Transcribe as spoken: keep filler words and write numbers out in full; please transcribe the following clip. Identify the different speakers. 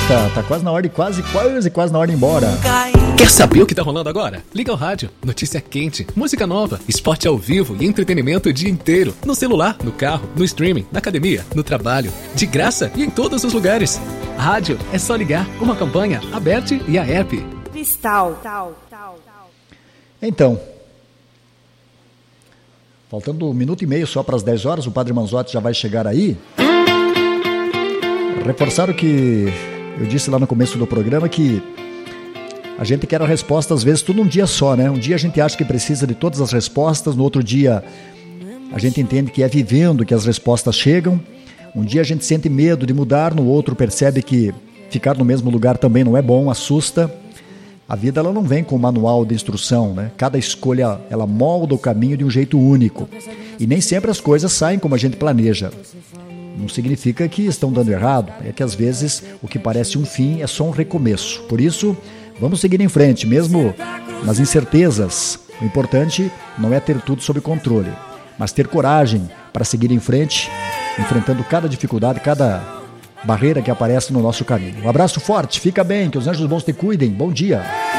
Speaker 1: Eita, tá quase na hora de quase, quase, quase na hora de ir embora.
Speaker 2: Quer saber o que tá rolando agora? Liga o rádio, notícia quente, música nova, esporte ao vivo e entretenimento o dia inteiro. No celular, no carro, no streaming, na academia, no trabalho, de graça e em todos os lugares. Rádio, é só ligar, uma campanha, aberta e a app.
Speaker 3: Cristal.
Speaker 1: Então, faltando um minuto e meio só para as dez horas, o Padre Manzotti já vai chegar aí. Reforçar o que eu disse lá no começo do programa, que a gente quer a resposta às vezes tudo num dia só, né? Um dia a gente acha que precisa de todas as respostas, no outro dia a gente entende que é vivendo que as respostas chegam. Um dia a gente sente medo de mudar, no outro percebe que ficar no mesmo lugar também não é bom, assusta. A vida ela não vem com um manual de instrução, né? Cada escolha ela molda o caminho de um jeito único. E nem sempre as coisas saem como a gente planeja. Não significa que estão dando errado, é que às vezes o que parece um fim é só um recomeço. Por isso, vamos seguir em frente, mesmo nas incertezas. O importante não é ter tudo sob controle, mas ter coragem para seguir em frente, enfrentando cada dificuldade, cada barreira que aparece no nosso caminho. Um abraço forte, fica bem, que os anjos bons te cuidem. Bom dia.